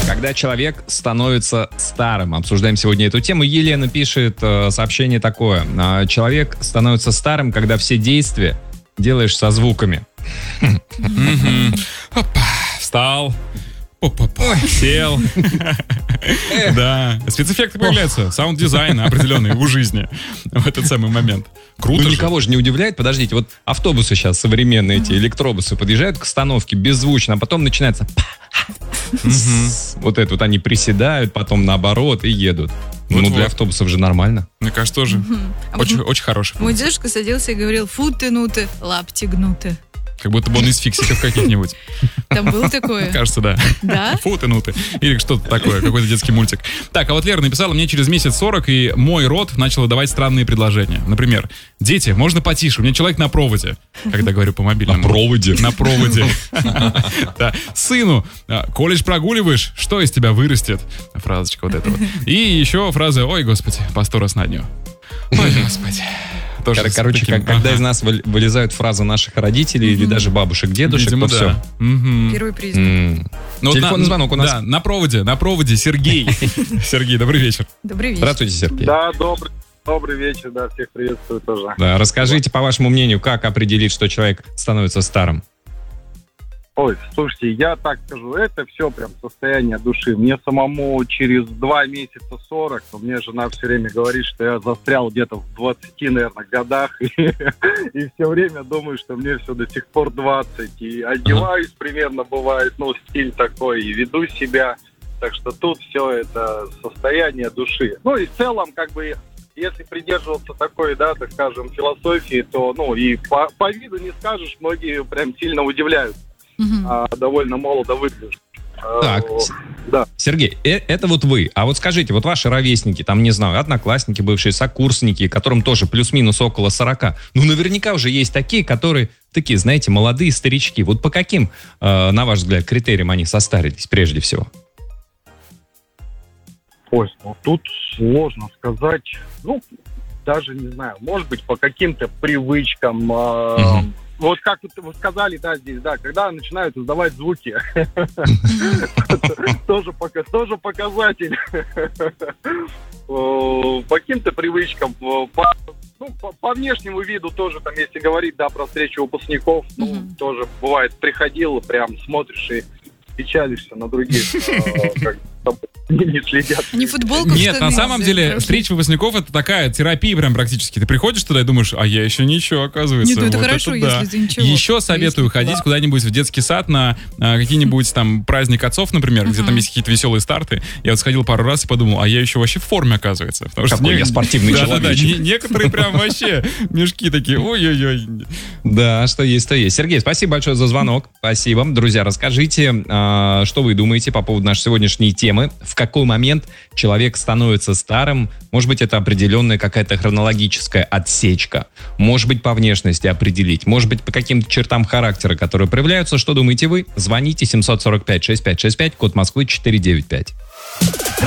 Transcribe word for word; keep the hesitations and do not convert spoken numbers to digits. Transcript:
Когда человек становится старым. Обсуждаем сегодня эту тему. Елена пишет э, сообщение такое. Человек становится старым, когда все действия делаешь со звуками. Встал. Опа-па. Сел. Да. Спецэффекты появляются. Саунд-дизайн определенный в жизни в этот самый момент. Круто. Ну, никого же не удивляет. Подождите, вот автобусы сейчас современные, эти электробусы, подъезжают к остановке беззвучно, а потом начинается... Вот это вот они приседают, потом наоборот и едут. Ну, для автобусов же нормально. Мне кажется, тоже очень, очень хороший. Мой дедушка садился и говорил: фу ты, ну ты, лапти гнуты. Как будто бы он из фиксиков каких-нибудь. Там было такое? Кажется, да. Да? Фу ты, ну ты. Или что-то такое, какой-то детский мультик. Так, а вот Лера написала мне через месяц сорок, и мой род начал давать странные предложения. Например, дети, можно потише, у меня человек на проводе. Когда говорю по мобильному. На проводе? На проводе. Сыну, колледж прогуливаешь, что из тебя вырастет? Фразочка вот эта вот. И еще фраза: ой, господи, по сто раз на дню. Ой, господи. Тоже Короче, таким, как, ага. когда из нас вылезают фразы наших родителей, mm-hmm. или даже бабушек, дедушек, видимо, то да. все. Mm-hmm. Первый признак. Mm. Ну, телефонный на, звонок у нас. Да, на проводе, на проводе Сергей. Сергей, добрый вечер. Добрый вечер. Здравствуйте, Сергей. Да, добрый, добрый вечер, да, всех приветствую тоже. Да, расскажите, по вашему мнению, как определить, что человек становится старым? Ой, слушайте, я так скажу, это все прям состояние души. Мне самому через два месяца сорок, но мне жена все время говорит, что я застрял где-то в двадцати, наверное, годах, и, и все время думаю, что мне все до сих пор двадцать, и одеваюсь примерно, бывает, ну, стиль такой, и веду себя, так что тут все это состояние души. Ну и в целом, как бы, если придерживаться такой, да, так скажем, философии, то, ну, и по, по виду не скажешь, многие прям сильно удивляются. Uh-huh. А, довольно молодо выглядишь. Так, а, да. Сергей, э- это вот вы. А вот скажите, вот ваши ровесники, там, не знаю, одноклассники, бывшие сокурсники, которым тоже плюс-минус около сорока, ну, наверняка уже есть такие, которые такие, знаете, молодые старички. Вот по каким, э, на ваш взгляд, критериям они состарились прежде всего? Ой, ну, тут сложно сказать. Ну, даже не знаю, может быть, по каким-то привычкам. Э- uh-huh. Вот как вы сказали, да, здесь, да, когда начинают издавать звуки, тоже показатель. По каким-то привычкам, по внешнему виду тоже, там, если говорить, да, про встречу выпускников, тоже бывает, приходил, прям смотришь и печалишься на других, как не следят. Не футболку, Нет, на самом деле, встреча выпускников — это такая терапия прям практически. Ты приходишь туда и думаешь: а я еще ничего, оказывается. Нет, ну это вот хорошо, это, да. если ты ничего. Еще советую если... ходить да. куда-нибудь в детский сад на а, какие-нибудь там праздник отцов, например, uh-huh. где там есть какие-то веселые старты. Я вот сходил пару раз и подумал: а я еще вообще в форме, оказывается. Потому что Какой не... я спортивный да, человек. Да, да, да. Некоторые прям вообще мешки такие, ой-ой-ой. Да, что есть, то есть. Сергей, спасибо большое за звонок. Спасибо. Друзья, расскажите, что вы думаете по поводу нашей сегодняшней темы. В какой момент человек становится старым? Может быть, это определенная какая-то хронологическая отсечка. Может быть, по внешности определить. Может быть, по каким-то чертам характера, которые проявляются. Что думаете вы? Звоните семь сорок пять шестьдесят пять шестьдесят пять, код Москвы четыреста девяносто пять.